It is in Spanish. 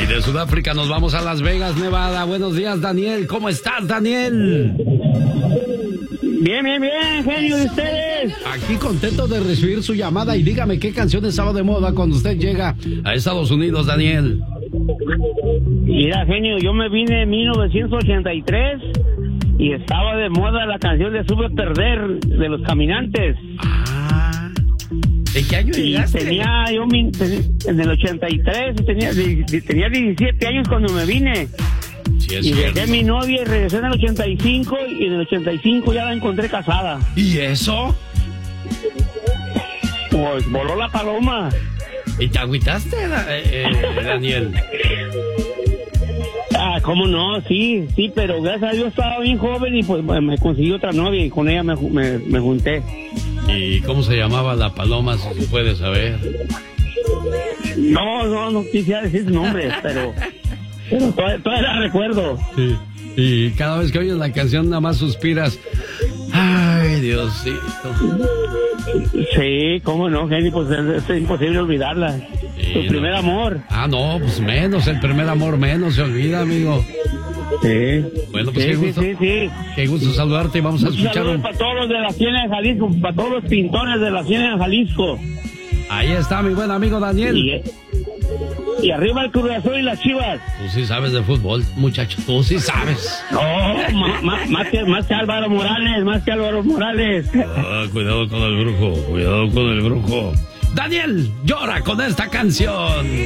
Y de Sudáfrica nos vamos a Las Vegas, Nevada. Buenos días, Daniel. ¿Cómo estás, Daniel? Bien, genio de ustedes. Aquí contento de recibir su llamada y dígame qué canción estaba de moda cuando usted llega a Estados Unidos, Daniel. Mira, genio, yo me vine en 1983 y estaba de moda la canción de Sube a Perder de Los Caminantes. ¿En qué año llegaste? En el 83, tenía 17 años cuando me vine. Sí, es y cierto. dejé a mi novia y regresé en el 85 y en el 85 ya la encontré casada. ¿Y eso? Pues voló la paloma. ¿Y te agüitaste, Daniel? ¿Cómo no? Sí, pero gracias a Dios estaba bien joven y pues me conseguí otra novia y con ella me junté. ¿Y cómo se llamaba la paloma, si se puede saber? No quisiera decir su nombre, pero todavía la recuerdo. Sí. Y cada vez que oyes la canción nada más suspiras. Ay, Diosito. Sí, cómo no, Jenny, pues es imposible olvidarla. Sí, Tu primer amor. No, pues menos, el primer amor menos se olvida, amigo. Sí. Bueno, pues sí, qué gusto. Sí. Qué gusto saludarte y vamos a escuchar un... para todos los de la Ciénaga de Jalisco, para todos los pintores de la Ciénaga de Jalisco. Ahí está mi buen amigo Daniel. Y arriba el Cruz Azul y las Chivas. Tú sí sabes de fútbol, muchacho, tú sí sabes. No, más que Álvaro Morales. Cuidado con el brujo, Daniel, llora con esta canción.